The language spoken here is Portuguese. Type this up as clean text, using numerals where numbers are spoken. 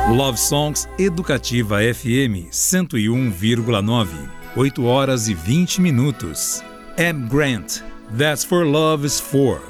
Love Songs Educativa FM 101,9. 8 horas e 20 minutos. Am Grant, That's For Love Is For.